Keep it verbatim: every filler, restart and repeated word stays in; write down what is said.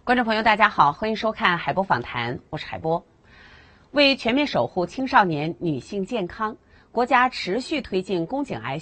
观众朋友，大家好，欢迎收看海波访谈，我是海波。为全面守护青少年女性健康，国家持续推进宫颈癌